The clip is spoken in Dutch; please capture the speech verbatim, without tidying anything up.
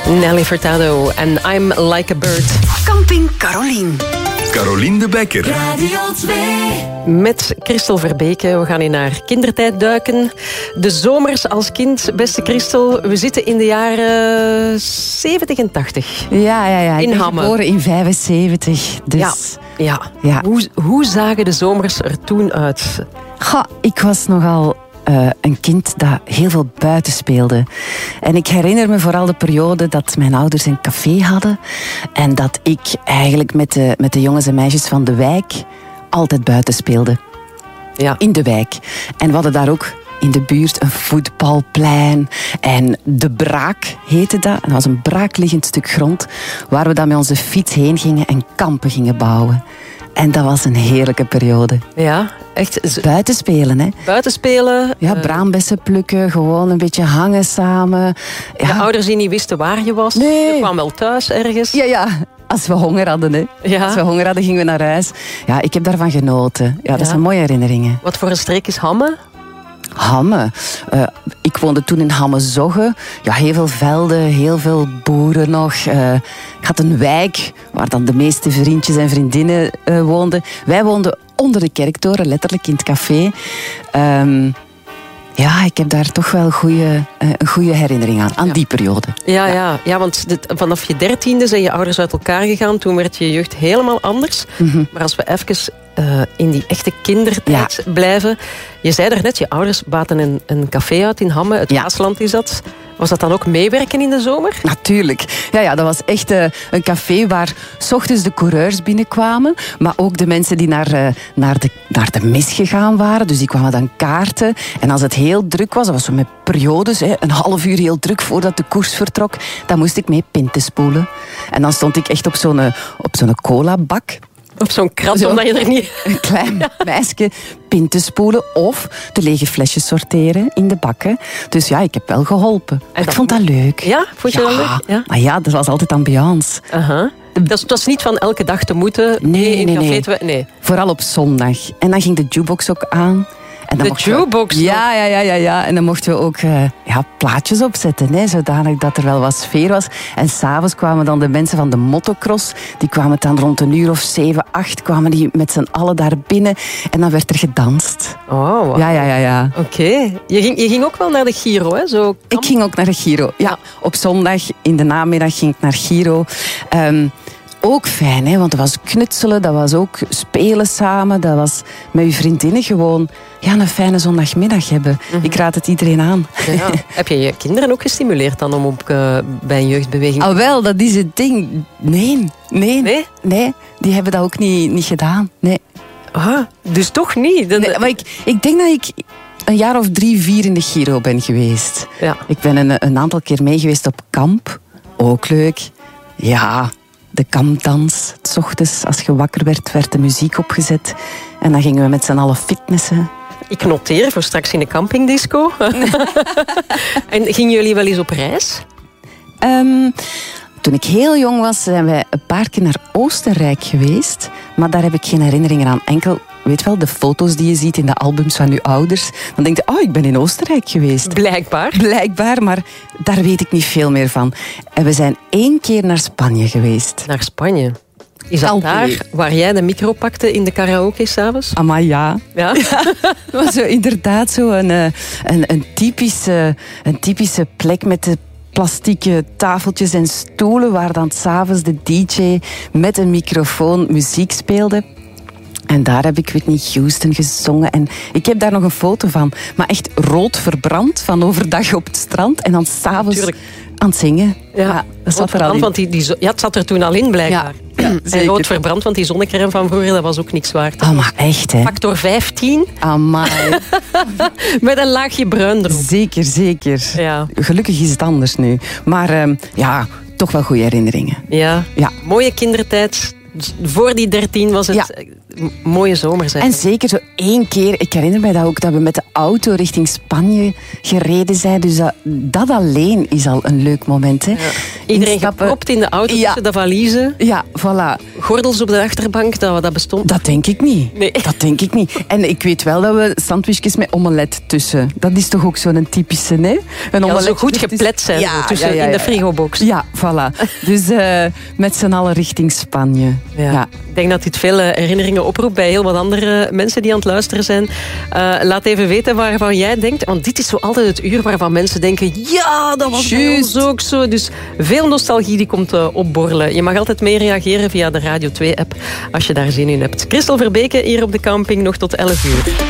Nelly Furtado en I'm Like a Bird. Camping Carolien. Carolien de Bekker. Radio twee. Met Christel Verbeke. We gaan in haar kindertijd duiken. De zomers als kind, beste Christel. We zitten in de jaren zeventig en tachtig. Ja, ja, ja. Ik in ben Hamme. geboren in vijfenzeventig. Dus... Ja, ja. Ja. Hoe, hoe zagen de zomers er toen uit? Ga, ik was nogal uh, een kind dat heel veel buiten speelde. En ik herinner me vooral de periode dat mijn ouders een café hadden. En dat ik eigenlijk met de, met de jongens en meisjes van de wijk altijd buiten speelde. Ja. In de wijk. En we hadden daar ook in de buurt een voetbalplein. En de Braak heette dat. En dat was een braakliggend stuk grond waar we dan met onze fiets heen gingen en kampen gingen bouwen. En dat was een heerlijke periode. Ja, echt. Z- Buiten spelen, hè. Buiten spelen. Ja, eh, braambessen plukken, gewoon een beetje hangen samen. De Ja, ouders die niet wisten waar je was. Nee. Je kwam wel thuis ergens. ja, ja. Als we honger hadden, hè. Ja. Als we honger hadden, gingen we naar huis. Ja, ik heb daarvan genoten. Ja, dat Ja. zijn mooie herinneringen. Wat voor een streek is Hamme? Hamme. Uh, ik woonde toen in Hamme-Zogge. Ja, heel veel velden, heel veel boeren nog. Uh, ik had een wijk waar dan de meeste vriendjes en vriendinnen uh, woonden. Wij woonden onder de kerktoren, letterlijk in het café. Um, ja, ik heb daar toch wel goede, uh, een goede herinnering aan, aan Ja. die periode. Ja, ja. ja, ja want dit, vanaf je dertiende zijn je ouders uit elkaar gegaan. Toen werd je jeugd helemaal anders. Mm-hmm. Maar als we even uh, in die echte kindertijd blijven. Je zei daarnet, je ouders baten een, een café uit in Hamme. Het Ja. Maasland is dat. Was dat dan ook meewerken in de zomer? Natuurlijk. Ja, ja, dat was echt uh, een café waar 's ochtends de coureurs binnenkwamen, maar ook de mensen die naar, uh, naar, de, naar de mis gegaan waren. Dus die kwamen dan kaarten. En als het heel druk was, dat was zo met periodes, hè, een half uur heel druk voordat de koers vertrok, dan moest ik mee pinten spoelen. En dan stond ik echt op zo'n, op zo'n colabak. Op zo'n krat, Zo. omdat je er niet... Een klein meisje pinten spoelen of de lege flesjes sorteren in de bakken. Dus ja, ik heb wel geholpen. En Ik dat- vond dat leuk. Ja, vond je ja, dat leuk? Ja. Maar ja, dat was altijd ambiance. Aha. Dat, is, dat is niet van elke dag te moeten. Nee, in nee, café nee. te- nee. Vooral op zondag. En dan ging de jukebox ook aan. En dan De mochten we- jukebox ook? Ja, ja, ja, ja, ja. En dan mochten we ook uh, ja, plaatjes opzetten. Hè, zodanig dat er wel wat sfeer was. En s'avonds kwamen dan de mensen van de motocross. Die kwamen dan rond een uur of zeven, acht. Kwamen die met z'n allen daar binnen. En dan werd er gedanst. Oh, wow. Ja, ja, ja, ja. Oké. Je, ging, je ging ook wel naar de Giro, hè? Zo Ik ging ook naar de Giro. Ja, op zondag in de namiddag ging ik naar Giro. Um, ook fijn, hè, want dat was knutselen, dat was ook spelen samen, dat was met je vriendinnen gewoon ja, een fijne zondagmiddag hebben. Mm-hmm. Ik raad het iedereen aan. Ja. Heb je je kinderen ook gestimuleerd dan om op, uh, bij een jeugdbeweging? Ah, wel, dat is het ding. Nee, nee, Nee? nee, die hebben dat ook niet, niet gedaan. Nee. Ah, dus toch niet? De, Nee, maar ik, ik denk dat ik een jaar of drie, vier in de Giro ben geweest. Ja. Ik ben een, een aantal keer mee geweest op kamp. Ook leuk. Ja, de kampdans. 's Ochtends, als je wakker werd, werd de muziek opgezet. En dan gingen we met z'n allen fitnessen. Ik noteer voor straks in de campingdisco. En gingen jullie wel eens op reis? Um, toen ik heel jong was, zijn wij een paar keer naar Oostenrijk geweest. Maar daar heb ik geen herinneringen aan. Enkel, weet wel, de foto's die je ziet in de albums van je ouders. Dan denk je, oh, ik ben in Oostenrijk geweest. Blijkbaar. Blijkbaar, maar daar weet ik niet veel meer van. En we zijn één keer naar Spanje geweest. Naar Spanje. Is dat Alpe. daar waar jij de micro pakte in de karaoke s'avonds? Amai, ja. Ja? Het was zo, inderdaad zo een, eh, een, een, typische, een typische plek met de plastieke tafeltjes en stoelen waar dan 's avonds de D J met een microfoon muziek speelde. En daar heb ik Whitney Houston gezongen. En ik heb daar nog een foto van. Maar echt rood verbrand van overdag op het strand. En dan s'avonds Tuurlijk. aan het zingen. Ja, dat zat er al in. Want die, die, zo- ja, het zat er toen al in, blijkbaar. Ja, En zeker. rood verbrand, want die zonnecrème van vroeger, dat was ook niks waard. Ah, maar echt, hè. Factor vijftien, Amai. met een laagje bruin erop. Zeker, zeker. Ja. Gelukkig is het anders nu. Maar ehm, ja, toch wel goede herinneringen. Ja. Ja. Mooie kindertijd. Dus voor die dertien was het Ja. een mooie zomer. Zeg. En zeker zo één keer, ik herinner mij dat ook, dat we met de auto richting Spanje gereden zijn. Dus dat, dat alleen is al een leuk moment. Hè. Ja. Iedereen Instappen. gepropt in de auto Ja. tussen de valiezen. Ja, voilà. Gordels op de achterbank, dat, dat bestond. Dat denk ik niet. Nee. Dat denk ik niet. En ik weet wel dat we sandwichjes met omelet tussen. Dat is toch ook zo'n typische, hè? Een Ja, zo goed ertussen. geplet zijn Ja, tussen ja, ja, in de ja. frigobox. Ja, voilà. Dus uh, met z'n allen richting Spanje. Ja. Ja. Ik denk dat dit veel herinneringen oproept bij heel wat andere mensen die aan het luisteren zijn. Uh, laat even weten waarvan jij denkt. Want dit is zo altijd het uur waarvan mensen denken... Ja, dat was bij ons ook zo. Dus veel nostalgie die komt uh, opborrelen. Je mag altijd mee reageren via de Radio twee app als je daar zin in hebt. Christel Verbeke hier op de camping nog tot elf uur.